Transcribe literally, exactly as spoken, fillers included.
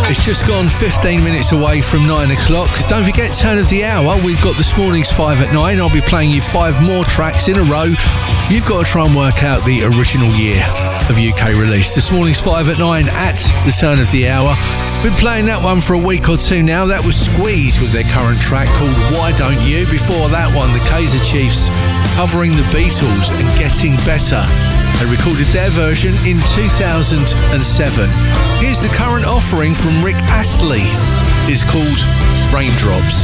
It's just gone fifteen minutes away from nine o'clock. Don't forget, turn of the hour. We've got this morning's five at nine. I'll be playing you five more tracks in a row. You've got to try and work out the original year of U K release. This morning's five at nine at the turn of the hour. Been playing that one for a week or two now. That was Squeeze with their current track called Why Don't You. Before that one, the Kaiser Chiefs covering the Beatles and Getting Better. They recorded their version in two thousand seven. Here's the current offering from Rick Astley. It's called Raindrops.